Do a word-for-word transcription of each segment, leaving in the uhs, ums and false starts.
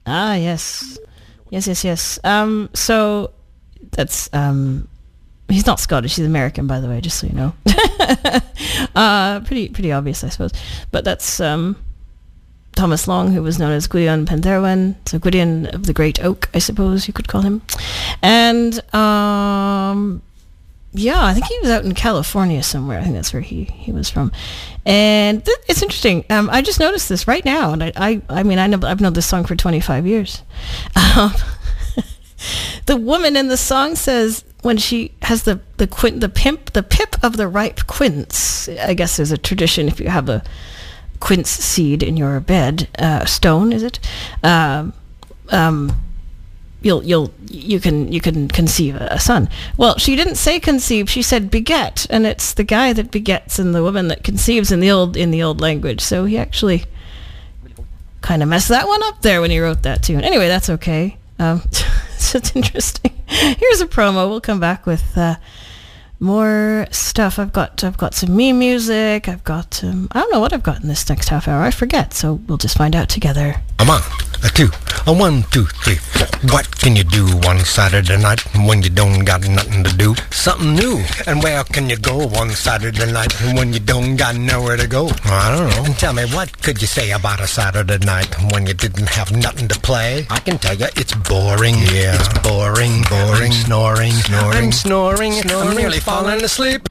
Ah, yes. Yes, yes, yes. Um, so that's, um, he's not Scottish, he's American, by the way, just so you know. uh, pretty, pretty obvious, I suppose. But that's, um, Thomas Long, who was known as Gwydion Penderwen, so Gwydion of the Great Oak, I suppose you could call him. And, um, yeah, I think he was out in California somewhere. I think that's where he, he was from. And th- it's interesting. Um, I just noticed this right now, and I, I, I mean, I know I've known this song for twenty-five years. Um, the woman in the song says when she has the the quint, the pimp, the pip of the ripe quince. I guess there's a tradition if you have a quince seed in your bed, uh, stone, is it? Um, um, you'll you'll you can you can conceive a son. Well, she didn't say conceive, she said beget, and it's the guy that begets and the woman that conceives in the old in the old language. So he actually kind of messed that one up there when he wrote that tune. Anyway, that's okay. Um, so it's interesting. Here's a promo. We'll come back with uh, more stuff. I've got I've got some me music. I've got um, I don't know what I've got in this next half hour. I forget. So we'll just find out together. A one, a two, a one, two, three, four. What can you do one Saturday night when you don't got nothing to do? Something new. And where can you go one Saturday night when you don't got nowhere to go? I don't know. Tell me, what could you say about a Saturday night when you didn't have nothing to play? I can tell you, it's boring. Yeah. It's boring, boring. I'm snoring, snoring. I'm snoring. snoring. I'm nearly falling asleep.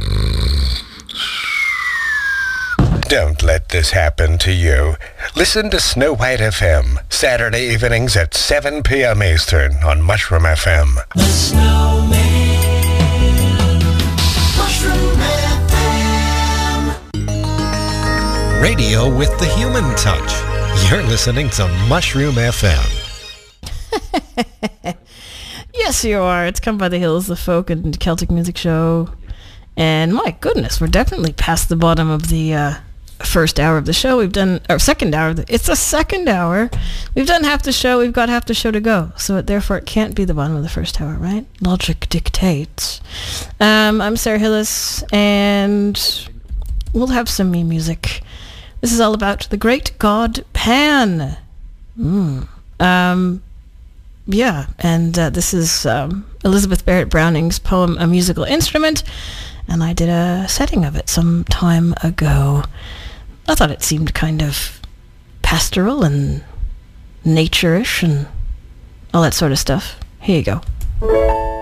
Don't let this happen to you. Listen to Snow White F M, Saturday evenings at seven p.m. Eastern on Mushroom F M. The Snowman, Mushroom F M. Radio with the human touch. You're listening to Mushroom F M. Yes, you are. It's Come by the Hills, the folk and Celtic music show. And my goodness, we're definitely past the bottom of the uh, first hour of the show. We've done, or second hour. It's the second hour. We've done half the show. We've got half the show to go. So it, therefore, it can't be the bottom of the first hour, right? Logic dictates. Um, I'm Sarah Hillis, and we'll have some me music. This is all about the great god Pan. Mm. Um... Yeah, and uh, this is um, Elizabeth Barrett Browning's poem, A Musical Instrument, and I did a setting of it some time ago. I thought it seemed kind of pastoral and nature-ish and all that sort of stuff. Here you go.